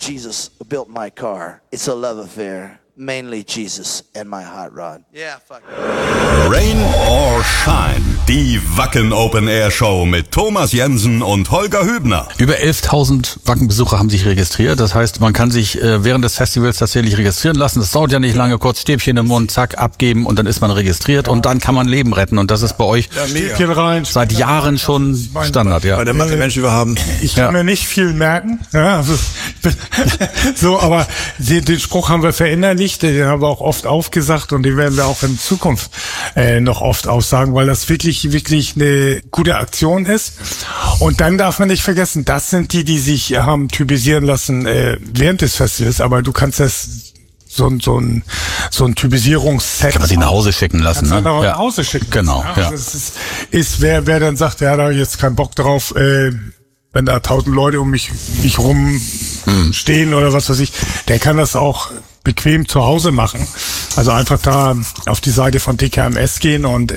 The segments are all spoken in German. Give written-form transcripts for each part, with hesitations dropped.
Jesus who built my car. It's a love affair. Mainly Jesus and my hot rod. Yeah, fuck. Rain or Shine. Die Wacken Open Air Show mit Thomas Jensen und Holger Hübner. Über 11.000 Wacken-Besucher haben sich registriert. Das heißt, man kann sich während des Festivals tatsächlich registrieren lassen. Das dauert ja nicht lange, kurz Stäbchen im Mund, zack, abgeben und dann ist man registriert und dann kann man Leben retten. Und das ist bei euch Stäbchen rein, seit Jahren schon Standard. Ja. Bei der Masse Menschen, die wir haben. Ich kann mir nicht viel merken. Ja, also, so, aber den Spruch haben wir verinnerlicht. Den haben wir auch oft aufgesagt und den werden wir auch in Zukunft noch oft aussagen, weil das wirklich eine gute Aktion ist. Und dann darf man nicht vergessen, das sind die sich haben typisieren lassen während des Festivals, aber du kannst das so ein Typisierungsset. Kann man die nach Hause schicken lassen, ne? Nach Hause schicken. Genau, ja. Ja. Das ist wer dann sagt, ja, da hab ich jetzt keinen Bock drauf, wenn da 1000 Leute um mich rum stehen oder was weiß ich, der kann das auch bequem zu Hause machen. Also einfach da auf die Seite von DKMS gehen und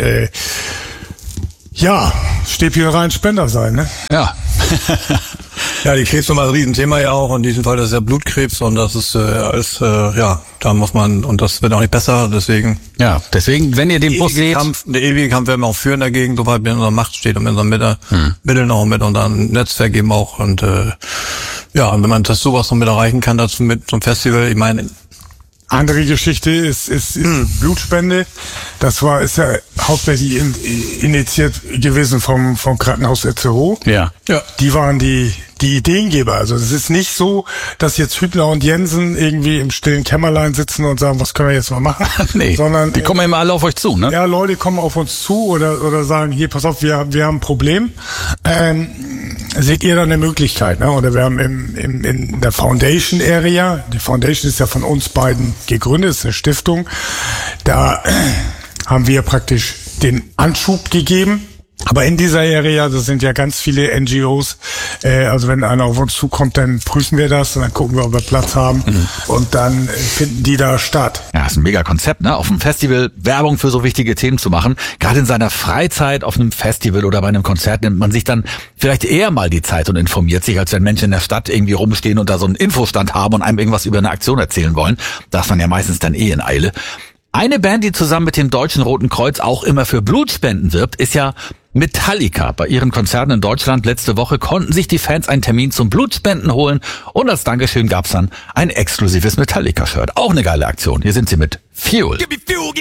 Stäbchen rein, Spender sein, ne? Ja. Ja, die Krebsnummer ist ein Riesenthema ja auch. In diesem Fall das ist ja Blutkrebs und das ist alles, da muss man, und das wird auch nicht besser, deswegen. Ja, deswegen, wenn ihr den Bus seht. Der ewige Kampf werden wir auch führen dagegen, soweit wir in unserer Macht steht und in unseren Mitteln auch mit unserem Netzwerk eben auch. Und und wenn man das sowas noch mit erreichen kann, dazu mit zum Festival, ich meine. Andere Geschichte ist Blutspende. Ist ja hauptsächlich initiiert gewesen vom Krankenhaus Itzehoe. Ja. Die waren die Ideengeber. Also es ist nicht so, dass jetzt Hübner und Jensen irgendwie im stillen Kämmerlein sitzen und sagen, was können wir jetzt mal machen? Nee, sondern die kommen immer alle auf euch zu, ne? Ja, Leute kommen auf uns zu oder sagen, hier, pass auf, wir haben ein Problem. Seht ihr da eine Möglichkeit, ne? Oder wir haben in der Foundation Area, die Foundation ist ja von uns beiden gegründet, ist eine Stiftung, da haben wir praktisch den Anschub gegeben. Aber in dieser Area, das sind ja ganz viele NGOs, also wenn einer auf uns zukommt, dann prüfen wir das und dann gucken wir, ob wir Platz haben und dann finden die da statt. Ja, ist ein mega Konzept, ne? Auf einem Festival Werbung für so wichtige Themen zu machen. Gerade in seiner Freizeit auf einem Festival oder bei einem Konzert nimmt man sich dann vielleicht eher mal die Zeit und informiert sich, als wenn Menschen in der Stadt irgendwie rumstehen und da so einen Infostand haben und einem irgendwas über eine Aktion erzählen wollen. Da ist man ja meistens dann in Eile. Eine Band, die zusammen mit dem Deutschen Roten Kreuz auch immer für Blutspenden wirbt, ist ja Metallica. Bei ihren Konzerten in Deutschland letzte Woche konnten sich die Fans einen Termin zum Blutspenden holen und als Dankeschön gab's dann ein exklusives Metallica-Shirt. Auch eine geile Aktion. Hier sind sie mit Fuel.